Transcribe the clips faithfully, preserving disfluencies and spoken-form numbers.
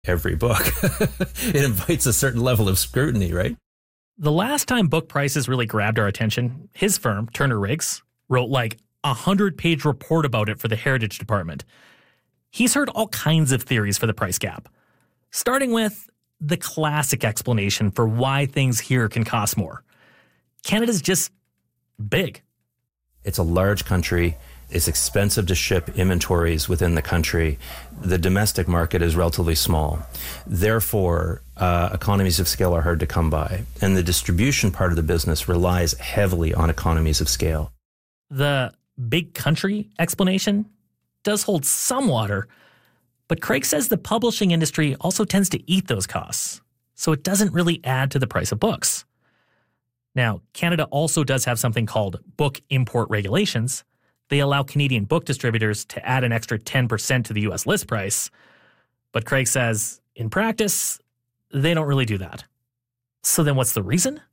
every book. It invites a certain level of scrutiny, right? The last time book prices really grabbed our attention, his firm, Turner Riggs, wrote like a hundred-page report about it for the Heritage Department. He's heard all kinds of theories for the price gap, starting with the classic explanation for why things here can cost more. Canada's just big. It's a large country. It's expensive to ship inventories within the country. The domestic market is relatively small. Therefore, uh, economies of scale are hard to come by. And the distribution part of the business relies heavily on economies of scale. The big country explanation does hold some water, but Craig says the publishing industry also tends to eat those costs, so it doesn't really add to the price of books. Now, Canada also does have something called book import regulations. They allow Canadian book distributors to add an extra ten percent to the U S list price. But Craig says, in practice, they don't really do that. So then what's the reason?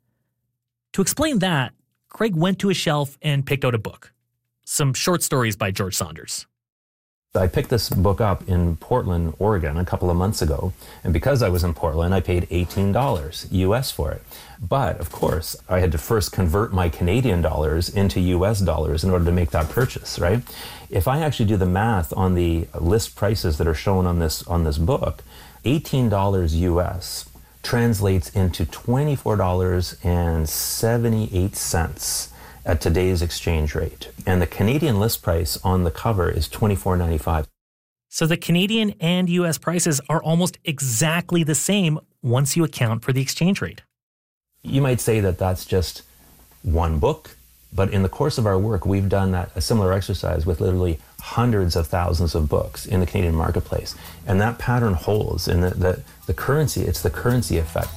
To explain that, Craig went to a shelf and picked out a book. Some short stories by George Saunders. I picked this book up in Portland, Oregon, a couple of months ago. And because I was in Portland, I paid eighteen dollars U S for it. But, of course, I had to first convert my Canadian dollars into U S dollars in order to make that purchase, right? If I actually do the math on the list prices that are shown on this, on this book, eighteen dollars U S translates into twenty-four dollars and seventy-eight cents at today's exchange rate. And the Canadian list price on the cover is twenty-four ninety-five. So the Canadian and U S prices are almost exactly the same once you account for the exchange rate. You might say that that's just one book, but in the course of our work, we've done that, a similar exercise with literally hundreds of thousands of books in the Canadian marketplace. And that pattern holds in the, the, the currency, it's the currency effect.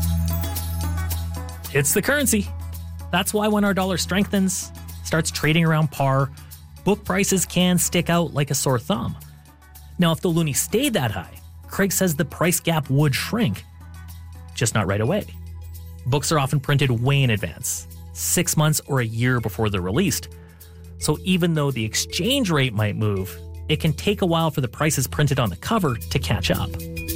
It's the currency. That's why when our dollar strengthens, starts trading around par, book prices can stick out like a sore thumb. Now, if the loonie stayed that high, Craig says the price gap would shrink, just not right away. Books are often printed way in advance, six months or a year before they're released. So even though the exchange rate might move, it can take a while for the prices printed on the cover to catch up.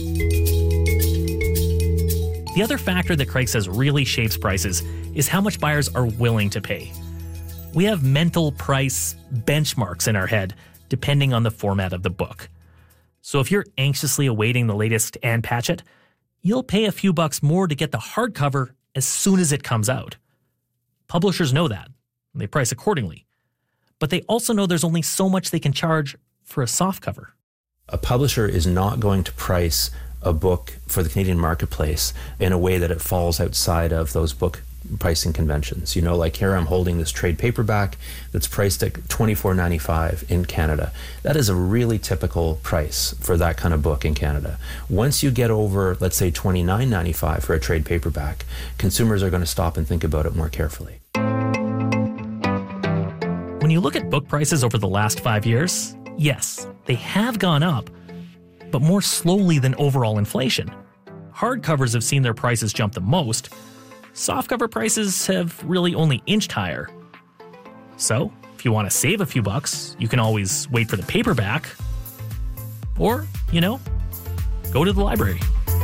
The other factor that Craig says really shapes prices is how much buyers are willing to pay. We have mental price benchmarks in our head, depending on the format of the book. So if you're anxiously awaiting the latest Ann Patchett, you'll pay a few bucks more to get the hardcover as soon as it comes out. Publishers know that, and they price accordingly. But they also know there's only so much they can charge for a softcover. A publisher is not going to price a book for the Canadian marketplace in a way that it falls outside of those book pricing conventions. You know, like here I'm holding this trade paperback that's priced at twenty-four ninety-five in Canada. That is a really typical price for that kind of book in Canada. Once you get over, let's say, twenty-nine ninety-five for a trade paperback, consumers are going to stop and think about it more carefully. When you look at book prices over the last five years, yes, they have gone up, but more slowly than overall inflation. Hardcovers have seen their prices jump the most. Softcover prices have really only inched higher. So, if you want to save a few bucks, you can always wait for the paperback. Or, you know, go to the library.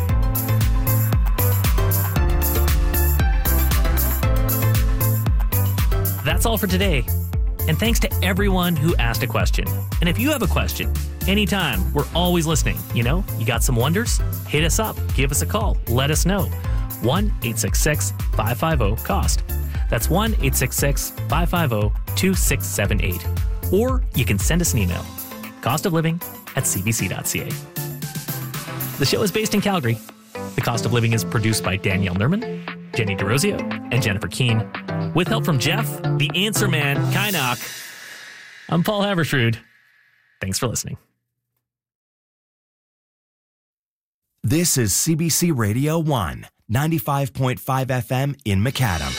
That's all for today. And thanks to everyone who asked a question. And if you have a question, anytime, we're always listening. You know, you got some wonders? Hit us up. Give us a call. Let us know. one eight six six, five five zero, C O S T. That's one eight six six, five five zero, two six seven eight. Or you can send us an email, costofliving at c b c dot c a. The show is based in Calgary. The Cost of Living is produced by Danielle Nerman, Jenny DeRosio, and Jennifer Keane, with help from Jeff, the Answer Man, Kynock. I'm Paul Havershrud. Thanks for listening. This is C B C Radio one, ninety-five point five F M in Macadam.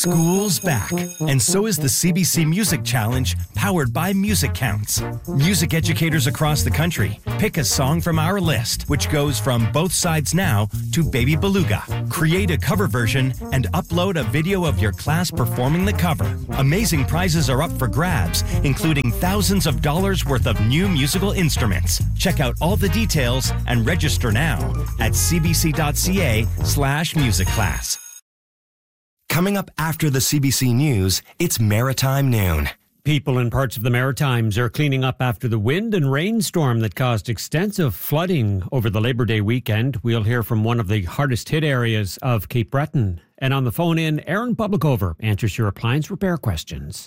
School's back, and so is the C B C Music Challenge, powered by Music Counts. Music educators across the country pick a song from our list, which goes from Both Sides Now to Baby Beluga. Create a cover version and upload a video of your class performing the cover. Amazing prizes are up for grabs, including thousands of dollars worth of new musical instruments. Check out all the details and register now at cbc.ca slash music class. Coming up after the C B C News, it's Maritime Noon. People in parts of the Maritimes are cleaning up after the wind and rainstorm that caused extensive flooding over the Labor Day weekend. We'll hear from one of the hardest hit areas of Cape Breton. And on the phone in, Aaron Publicover answers your appliance repair questions.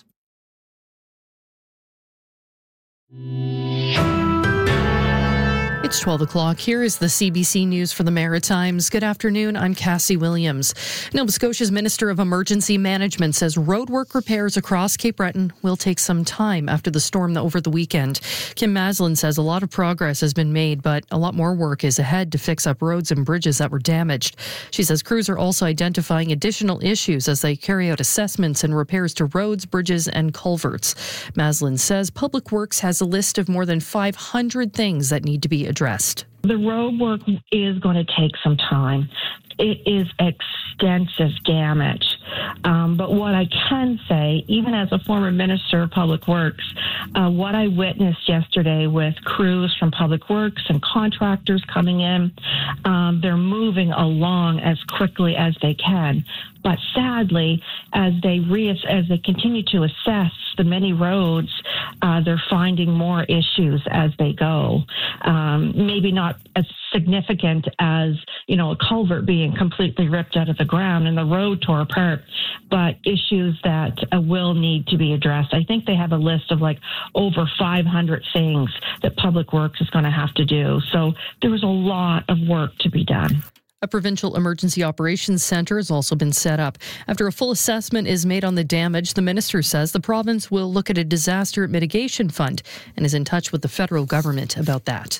It's twelve o'clock. Here is the C B C News for the Maritimes. Good afternoon. I'm Cassie Williams. Nova Scotia's Minister of Emergency Management says roadwork repairs across Cape Breton will take some time after the storm over the weekend. Kim Maslin says a lot of progress has been made, but a lot more work is ahead to fix up roads and bridges that were damaged. She says crews are also identifying additional issues as they carry out assessments and repairs to roads, bridges, and culverts. Maslin says Public Works has a list of more than five hundred things that need to be addressed. addressed. The road work is going to take some time. It is extensive damage. Um, but what I can say, even as a former Minister of Public Works, uh, what I witnessed yesterday with crews from Public Works and contractors coming in, um, they're moving along as quickly as they can. But sadly, as they re- as they continue to assess the many roads, uh, they're finding more issues as they go. Um, maybe not as significant as, you know, a culvert being completely ripped out of the ground and the road tore apart, but issues that uh, will need to be addressed. I think they have a list of like over five hundred things that Public Works is going to have to do. So there is a lot of work to be done. A provincial emergency operations centre has also been set up. After a full assessment is made on the damage, the minister says the province will look at a disaster mitigation fund and is in touch with the federal government about that.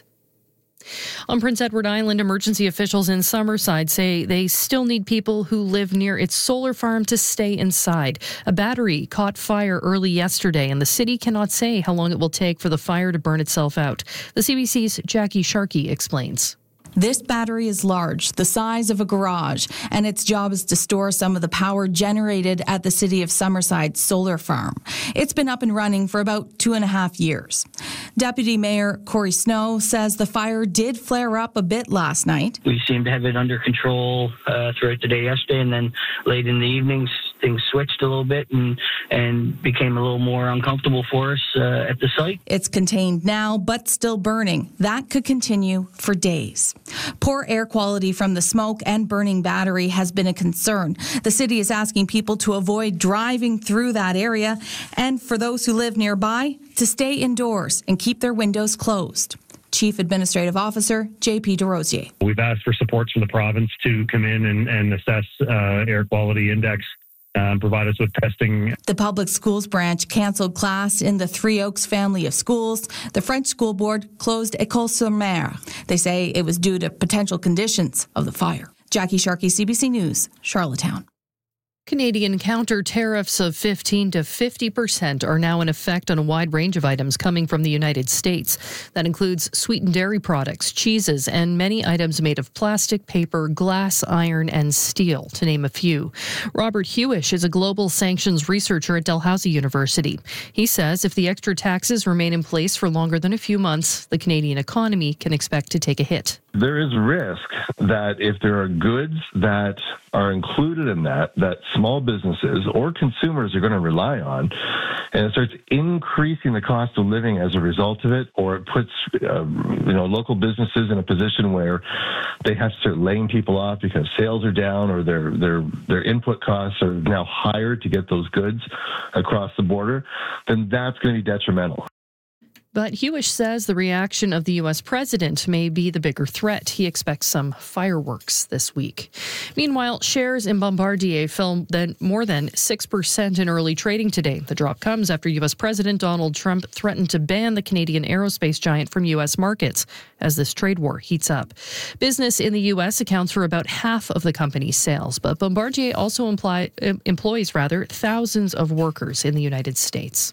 On Prince Edward Island, emergency officials in Summerside say they still need people who live near its solar farm to stay inside. A battery caught fire early yesterday, and the city cannot say how long it will take for the fire to burn itself out. The C B C's Jackie Sharkey explains. This battery is large, the size of a garage, and its job is to store some of the power generated at the City of Summerside solar farm. It's been up and running for about two and a half years. Deputy Mayor Corey Snow says the fire did flare up a bit last night. We seemed to have it under control uh, throughout the day yesterday, and then late in the evenings, things switched a little bit and, and became a little more uncomfortable for us uh, at the site. It's contained now, but still burning. That could continue for days. Poor air quality from the smoke and burning battery has been a concern. The city is asking people to avoid driving through that area, and for those who live nearby, to stay indoors and keep their windows closed. Chief Administrative Officer J P DeRosier. We've asked for support from the province to come in and, and assess uh, air quality index. Um, provide us with testing. The public schools branch canceled class in the Three Oaks family of schools. The French school board closed École sur Mer. They say it was due to potential conditions of the fire. Jackie Sharkey, C B C News, Charlottetown. Canadian counter tariffs of fifteen to fifty percent are now in effect on a wide range of items coming from the United States. That includes sweetened dairy products, cheeses, and many items made of plastic, paper, glass, iron, and steel, to name a few. Robert Hewish is a global sanctions researcher at Dalhousie University. He says if the extra taxes remain in place for longer than a few months, the Canadian economy can expect to take a hit. There is risk that if there are goods that are included in that, that small businesses or consumers are going to rely on, and it starts increasing the cost of living as a result of it, or it puts uh, you know local businesses in a position where they have to start laying people off because sales are down or their their their input costs are now higher to get those goods across the border, then that's going to be detrimental. But Hewish says the reaction of the U S president may be the bigger threat. He expects some fireworks this week. Meanwhile, shares in Bombardier fell then more than six percent in early trading today. The drop comes after U S President Donald Trump threatened to ban the Canadian aerospace giant from U S markets as this trade war heats up. Business in the U S accounts for about half of the company's sales, but Bombardier also imply, employs rather thousands of workers in the United States.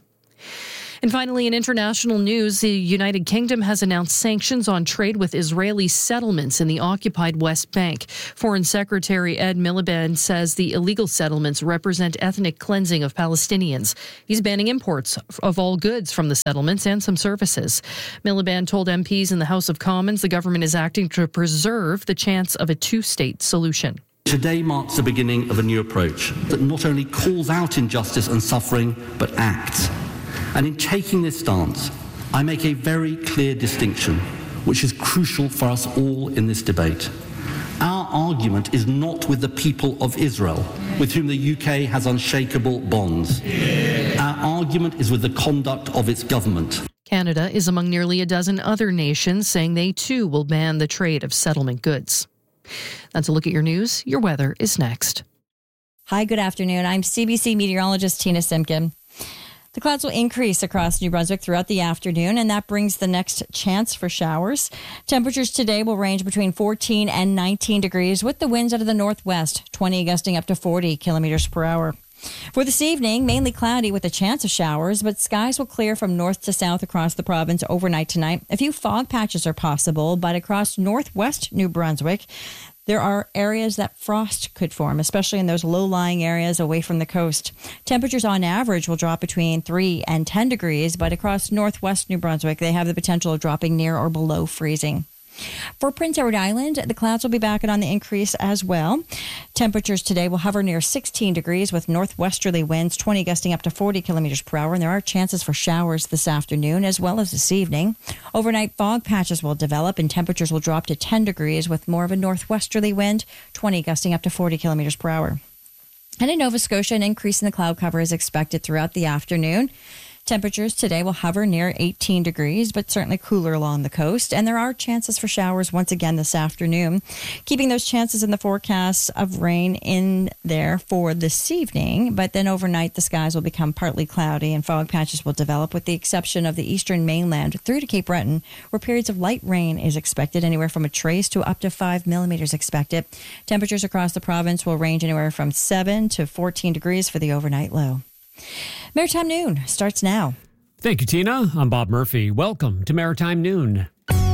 And finally, in international news, the United Kingdom has announced sanctions on trade with Israeli settlements in the occupied West Bank. Foreign Secretary Ed Miliband says the illegal settlements represent ethnic cleansing of Palestinians. He's banning imports of all goods from the settlements and some services. Miliband told M Ps in the House of Commons the government is acting to preserve the chance of a two-state solution. Today marks the beginning of a new approach that not only calls out injustice and suffering, but acts. And in taking this stance, I make a very clear distinction, which is crucial for us all in this debate. Our argument is not with the people of Israel, with whom the U K has unshakable bonds. Our argument is with the conduct of its government. Canada is among nearly a dozen other nations saying they too will ban the trade of settlement goods. That's a look at your news. Your weather is next. Hi, good afternoon. I'm C B C meteorologist Tina Simpkin. The clouds will increase across New Brunswick throughout the afternoon, and that brings the next chance for showers. Temperatures today will range between fourteen and nineteen degrees, with the winds out of the northwest, twenty gusting up to forty kilometers per hour. For this evening, mainly cloudy with a chance of showers, but skies will clear from north to south across the province overnight tonight. A few fog patches are possible, but across northwest New Brunswick, there are areas that frost could form, especially in those low-lying areas away from the coast. Temperatures on average will drop between three and ten degrees, but across northwest New Brunswick, they have the potential of dropping near or below freezing. For Prince Edward Island, the clouds will be back and on the increase as well. Temperatures today will hover near sixteen degrees with northwesterly winds, twenty gusting up to forty kilometers per hour, and there are chances for showers this afternoon as well as this evening. Overnight fog patches will develop and temperatures will drop to ten degrees with more of a northwesterly wind, twenty gusting up to forty kilometers per hour. And in Nova Scotia, an increase in the cloud cover is expected throughout the afternoon. Temperatures today will hover near eighteen degrees, but certainly cooler along the coast. And there are chances for showers once again this afternoon. Keeping those chances in the forecast of rain in there for this evening. But then overnight, the skies will become partly cloudy and fog patches will develop, with the exception of the eastern mainland through to Cape Breton, where periods of light rain is expected, anywhere from a trace to up to five millimeters expected. Temperatures across the province will range anywhere from seven to fourteen degrees for the overnight low. Maritime Noon starts now. Thank you, Tina. I'm Bob Murphy. Welcome to Maritime Noon.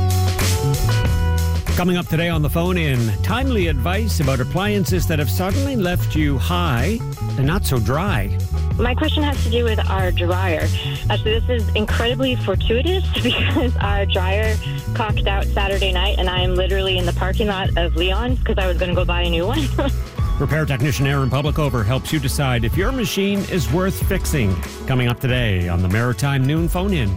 Coming up today on the phone in, timely advice about appliances that have suddenly left you high and not so dry. My question has to do with our dryer. Actually, this is incredibly fortuitous because our dryer cocked out Saturday night and I am literally in the parking lot of Leon's because I was going to go buy a new one. Repair technician Aaron Publicover helps you decide if your machine is worth fixing. Coming up today on the Maritime Noon Phone-In.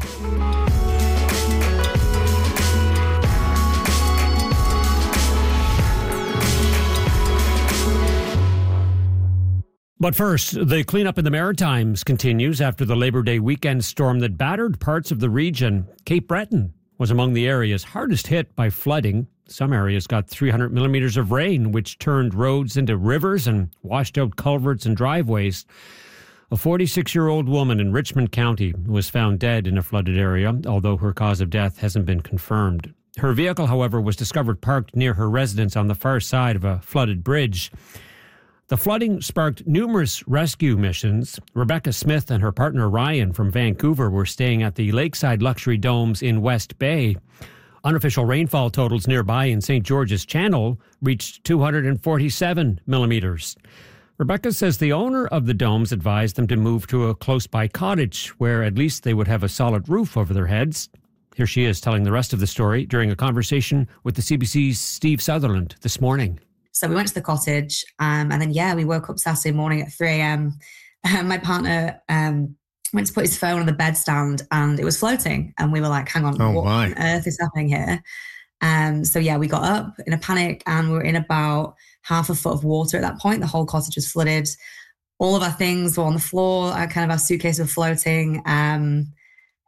But first, the cleanup in the Maritimes continues after the Labor Day weekend storm that battered parts of the region. Cape Breton was among the areas hardest hit by flooding. Some areas got three hundred millimeters of rain, which turned roads into rivers and washed out culverts and driveways. A forty-six-year-old woman in Richmond County was found dead in a flooded area, although her cause of death hasn't been confirmed. Her vehicle, however, was discovered parked near her residence on the far side of a flooded bridge. The flooding sparked numerous rescue missions. Rebecca Smith and her partner Ryan from Vancouver were staying at the Lakeside Luxury Domes in West Bay. Unofficial rainfall totals nearby in Saint George's Channel reached two hundred forty-seven millimeters. Rebecca says the owner of the domes advised them to move to a close-by cottage where at least they would have a solid roof over their heads. Here she is telling the rest of the story during a conversation with the C B C's Steve Sutherland this morning. So we went to the cottage um, and then, yeah, we woke up Saturday morning at three a.m. Um, my partner um, went to put his phone on the bedstand and it was floating. And we were like, hang on, oh, what my. on earth is happening here? Um, so, yeah, we got up in a panic and we were in about half a foot of water at that point. The whole cottage was flooded. All of our things were on the floor. Our, kind of our suitcase were floating. Um,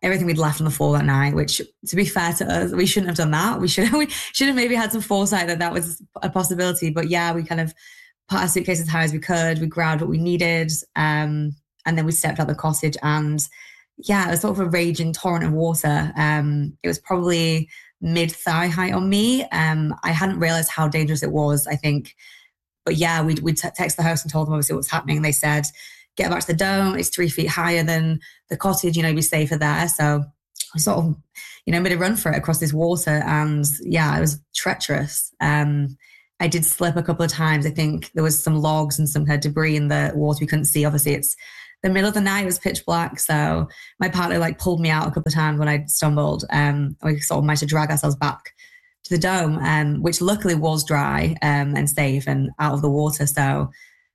everything we'd left on the floor that night, which, to be fair to us, we shouldn't have done that. We should, we should have maybe had some foresight that that was a possibility. But yeah, we kind of put our suitcase as high as we could. We grabbed what we needed. Um, and then we stepped out the cottage, and yeah, it was sort of a raging torrent of water. Um, it was probably mid-thigh height on me. Um, I hadn't realized how dangerous it was, I think. But yeah, we we t- texted the host and told them obviously what's happening. They said, get back to the dome. It's three feet higher than the cottage, you know, be safer there. So I sort of, you know, made a run for it across this water. And yeah, it was treacherous. Um, I did slip a couple of times. I think there was some logs and some kind of debris in the water we couldn't see. Obviously, it's the middle of the night, it was pitch black. So my partner like pulled me out a couple of times when I stumbled. Um, we sort of managed to drag ourselves back to the dome, um, which luckily was dry um, and safe and out of the water. So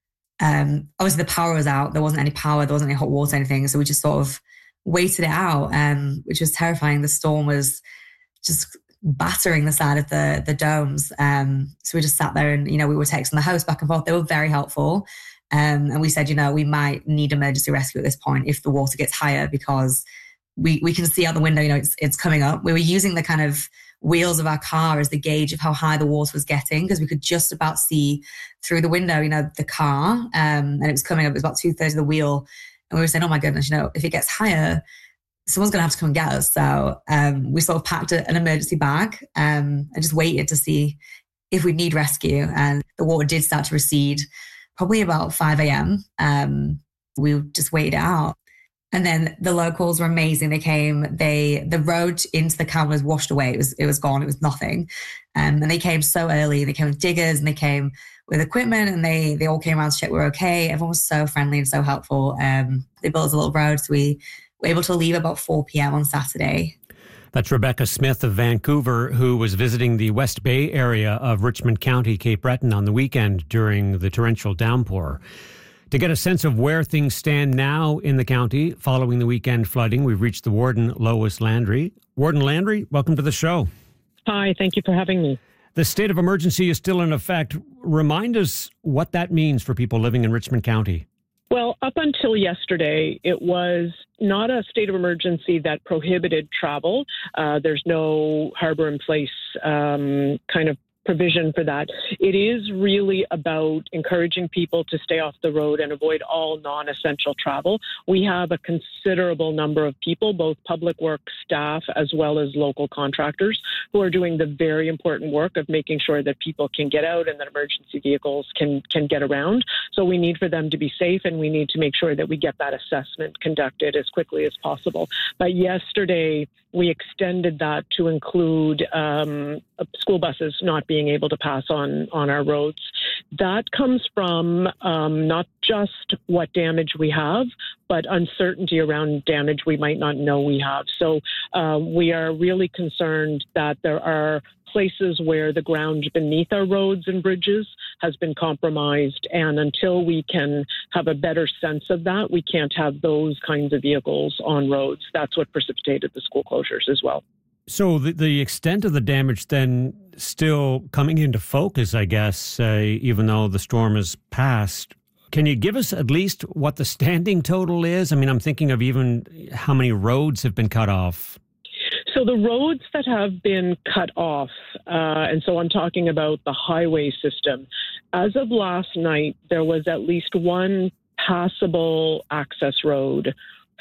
um, obviously the power was out. There wasn't any power. There wasn't any hot water, anything. So we just sort of waited it out, um, which was terrifying. The storm was just battering the side of the the domes. Um, so we just sat there and, you know, we were texting the host back and forth. They were very helpful. Um, and we said, you know, we might need emergency rescue at this point if the water gets higher, because we, we can see out the window, you know, it's, it's coming up. We were using the kind of wheels of our car as the gauge of how high the water was getting, because we could just about see through the window, you know, the car, um, and it was coming up. It was about two thirds of the wheel. And we were saying, oh my goodness, you know, if it gets higher, someone's going to have to come and get us. So um, we sort of packed a, an emergency bag um, and just waited to see if we'd need rescue. And the water did start to recede probably about five a.m. Um, we just waited it out. And then the locals were amazing. They came, they, the road into the camp was washed away. It was, it was gone. It was nothing. Um, and they came so early. They came with diggers and they came with equipment, and they, they all came around to check we were okay. Everyone was so friendly and so helpful. Um, they built us a little road. So we were able to leave about four p.m. on Saturday. That's Rebecca Smith of Vancouver, who was visiting the West Bay area of Richmond County, Cape Breton on the weekend during the torrential downpour. To get a sense of where things stand now in the county following the weekend flooding, we've reached the Warden, Lois Landry. Warden Landry, welcome to the show. Hi, thank you for having me. The state of emergency is still in effect. Remind us what that means for people living in Richmond County. Well, up until yesterday, it was not a state of emergency that prohibited travel. Uh, there's no harbor in place um, kind of provision for that. It is really about encouraging people to stay off the road and avoid all non-essential travel. We have a considerable number of people, both public works staff as well as local contractors, who are doing the very important work of making sure that people can get out and that emergency vehicles can, can get around. So we need for them to be safe, and we need to make sure that we get that assessment conducted as quickly as possible. But yesterday, we extended that to include um, school buses not being able to pass on, on our roads. That comes from um, not just what damage we have, but uncertainty around damage we might not know we have. So uh, we are really concerned that there are places where the ground beneath our roads and bridges has been compromised. And until we can have a better sense of that, we can't have those kinds of vehicles on roads. That's what precipitated the school closures as well. So the, the extent of the damage then still coming into focus, I guess, uh, even though the storm has passed. Can you give us at least what the standing total is? I mean, I'm thinking of even how many roads have been cut off. So the roads that have been cut off, uh, and so I'm talking about the highway system, as of last night, there was at least one passable access road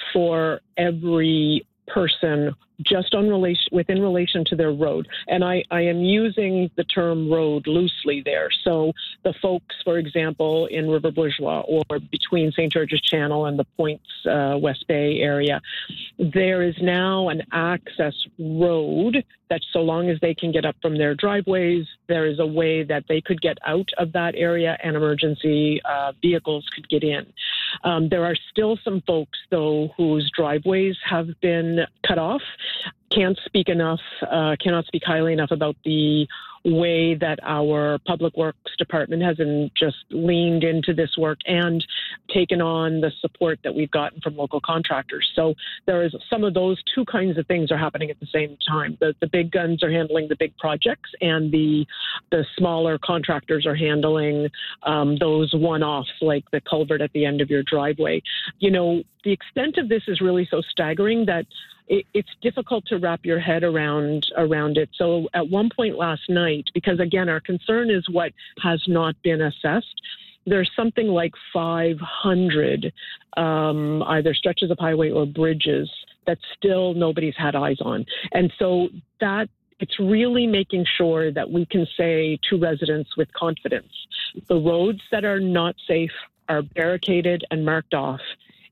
for every person just on relation within relation to their road. And I, I am using the term road loosely there. So the folks, for example, in River Bourgeois or between Saint George's Channel and the Points uh, West Bay area, there is now an access road that, so long as they can get up from their driveways, there is a way that they could get out of that area and emergency uh, vehicles could get in. Um, there are still some folks, though, whose driveways have been cut off. Can't speak enough, uh, cannot speak highly enough about the way that our Public Works Department hasn't just leaned into this work and taken on the support that we've gotten from local contractors. So there is some of those two kinds of things are happening at the same time. The, the big guns are handling the big projects, and the the smaller contractors are handling um, those one-offs like the culvert at the end of your driveway. You know, the extent of this is really so staggering that it, it's difficult to wrap your head around around it. So at one point last night, because again, our concern is what has not been assessed, there's something like five hundred um, either stretches of highway or bridges that still nobody's had eyes on. And so that it's really making sure that we can say to residents with confidence, the roads that are not safe are barricaded and marked off,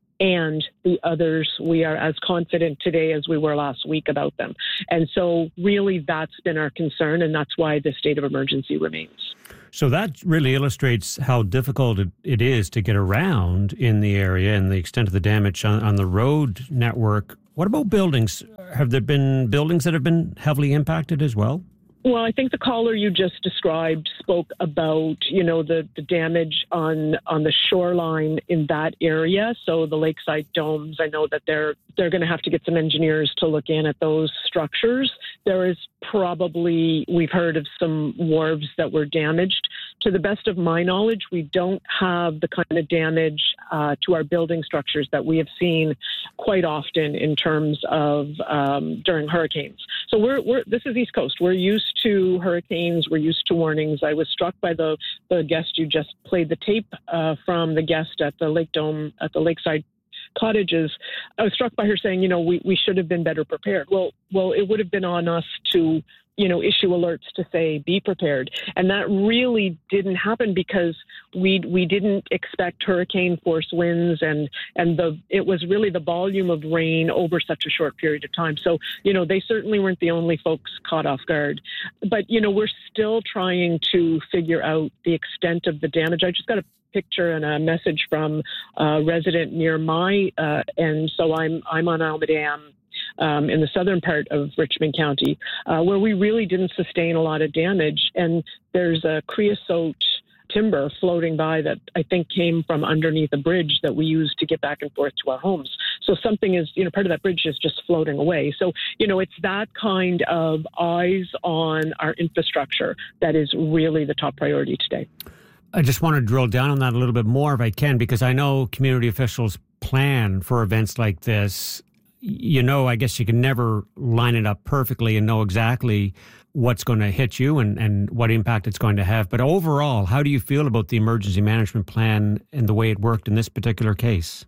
and the others, we are as confident today as we were last week about them. And so really that's been our concern, and that's why the state of emergency remains. So that really illustrates how difficult it, it is to get around in the area and the extent of the damage on, on the road network. What about buildings? Have there been buildings that have been heavily impacted as well? Well, I think the caller you just described spoke about, you know, the, the damage on on the shoreline in that area. So the lakeside domes, I know that they're they're going to have to get some engineers to look in at those structures. There is probably, we've heard of some wharves that were damaged. To the best of my knowledge, we don't have the kind of damage uh, to our building structures that we have seen quite often in terms of um, during hurricanes. So we're, we're this is East Coast. We're used to hurricanes. We're used to warnings. I was struck by the, the guest you just played the tape uh, from the guest at the Lake Dome, at the Lakeside Cottages. I was struck by her saying, you know, we, we should have been better prepared. Well, well, it would have been on us to, you know, issue alerts to say, be prepared. And that really didn't happen because we we didn't expect hurricane force winds, and, and the it was really the volume of rain over such a short period of time. So, you know, they certainly weren't the only folks caught off guard. But, you know, we're still trying to figure out the extent of the damage. I just got a picture and a message from a resident near my uh, end. So I'm I'm on Alma Dam um, in the southern part of Richmond County, uh, where we really didn't sustain a lot of damage. And there's a creosote timber floating by that I think came from underneath a bridge that we use to get back and forth to our homes. So something is, you know, part of that bridge is just floating away. So, you know, it's that kind of eyes on our infrastructure that is really the top priority today. I just want to drill down on that a little bit more if I can, because I know community officials plan for events like this. You know, I guess you can never line it up perfectly and know exactly what's going to hit you and, and what impact it's going to have. But overall, how do you feel about the emergency management plan and the way it worked in this particular case?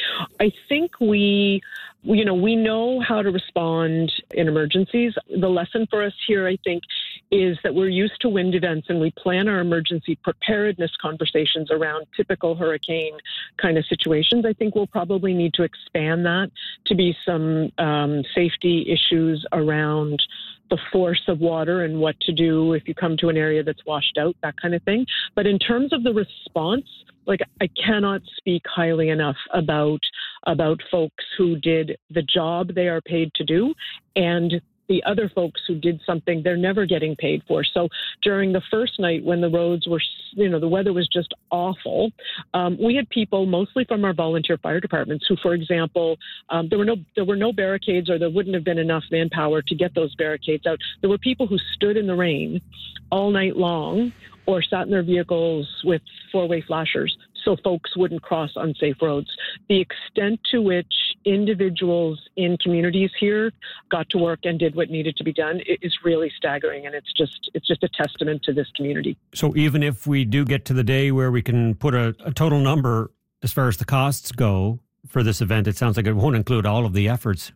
I think we, you know, we know how to respond in emergencies. The lesson for us here, I think, is that we're used to wind events and we plan our emergency preparedness conversations around typical hurricane kind of situations. I think we'll probably need to expand that to be some um, safety issues around the force of water and what to do if you come to an area that's washed out, that kind of thing. But in terms of the response, like, I cannot speak highly enough about about folks who did the job they are paid to do, and the other folks who did something they're never getting paid for. So during the first night when the roads were, you know, the weather was just awful, um, we had people mostly from our volunteer fire departments who, for example, um, there were no there were no barricades, or there wouldn't have been enough manpower to get those barricades out. There were people who stood in the rain all night long or sat in their vehicles with four-way flashers so folks wouldn't cross unsafe roads. The extent to which individuals in communities here got to work and did what needed to be done is really staggering, and it's just it's just a testament to this community. So even if we do get to the day where we can put a, a total number as far as the costs go for this event, it sounds like it won't include all of the efforts.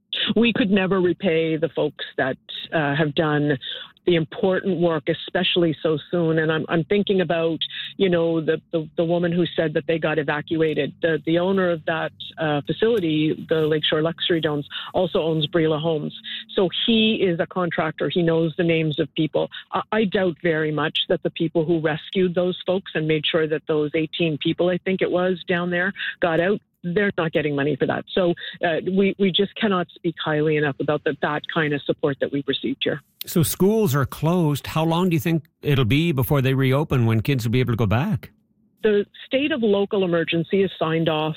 We could never repay the folks that uh, have done the important work, especially so soon. And I'm, I'm thinking about, you know, the, the, the woman who said that they got evacuated. The, the owner of that uh, facility, the Lakeshore Luxury Domes, also owns Brila Homes. So he is a contractor. He knows the names of people. I, I doubt very much that the people who rescued those folks and made sure that those eighteen people, I think it was, down there got out, they're not getting money for that. So uh, we, we just cannot speak highly enough about the, that kind of support that we've received here. So schools are closed. How long do you think it'll be before they reopen, when kids will be able to go back? The state of local emergency is signed off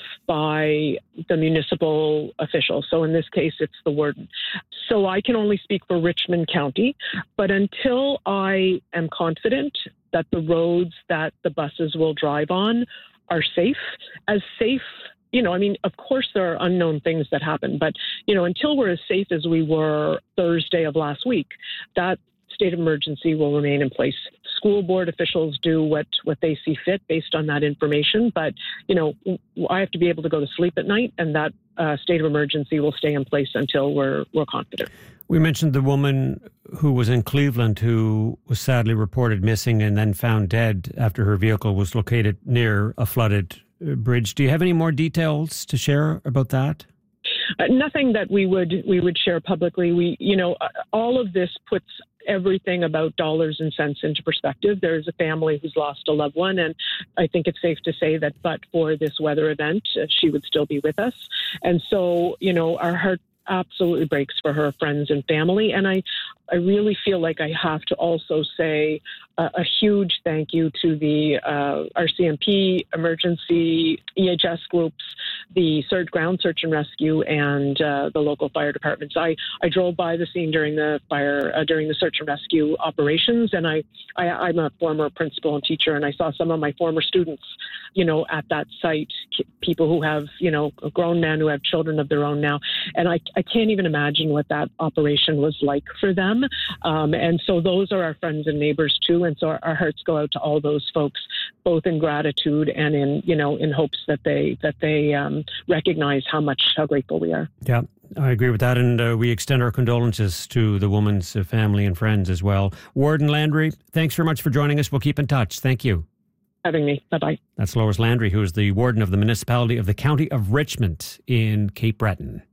by the municipal official. So in this case, it's the warden. So I can only speak for Richmond County. But until I am confident that the roads that the buses will drive on are safe, as safe, you know, I mean, of course, there are unknown things that happen. But, you know, until we're as safe as we were Thursday of last week, that state of emergency will remain in place. School board officials do what, what they see fit based on that information. But, you know, I have to be able to go to sleep at night, and that uh, state of emergency will stay in place until we're we're confident. We mentioned the woman who was in Cleveland who was sadly reported missing and then found dead after her vehicle was located near a flooded bridge. Do you have any more details to share about that? Uh, nothing that we would we would share publicly. We, you know, all of this puts everything about dollars and cents into perspective. There's a family who's lost a loved one, and I think it's safe to say that but for this weather event, uh, she would still be with us. And so, you know, our heart absolutely breaks for her friends and family. And I, I really feel like I have to also say uh, a huge thank you to the uh, R C M P, emergency E H S groups, the search, ground search and rescue, and uh, the local fire departments. I, I drove by the scene during the fire, uh, during the search and rescue operations, and I, I, I'm a former principal and teacher, and I saw some of my former students, you know, at that site, people who have, you know, grown men who have children of their own now, and I, I can't even imagine what that operation was like for them. Um, and so those are our friends and neighbors too. And so our, our hearts go out to all those folks, both in gratitude and in, you know, in hopes that they that they um, recognize how much, how grateful we are. Yeah, I agree with that. And uh, we extend our condolences to the woman's uh, family and friends as well. Warden Landry, thanks very much for joining us. We'll keep in touch. Thank you. Having me. Bye-bye. That's Lois Landry, who is the warden of the municipality of the County of Richmond in Cape Breton.